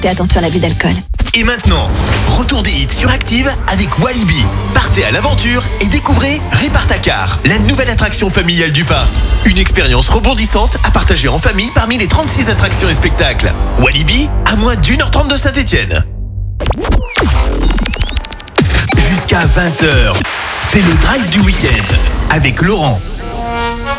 Et attention à l'abus d'alcool. Et maintenant, retour des hits sur Active avec Walibi. Partez à l'aventure et découvrez Répart-ta-car, la nouvelle attraction familiale du parc. Une expérience rebondissante à partager en famille parmi les 36 attractions et spectacles. Walibi, à moins d'1h30 de Saint-Étienne. Jusqu'à 20h, c'est le drive du week-end avec Laurent.